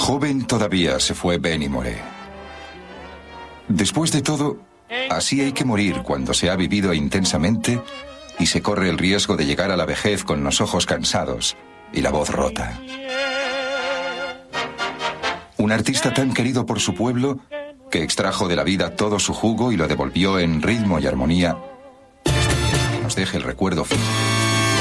Joven todavía se fue Benny Moré. Después de todo, así hay que morir cuando se ha vivido intensamente y se corre el riesgo de llegar a la vejez con los ojos cansados y la voz rota. Un artista tan querido por su pueblo que extrajo de la vida todo su jugo y lo devolvió en ritmo y armonía. Está bien que nos deje el recuerdo físico.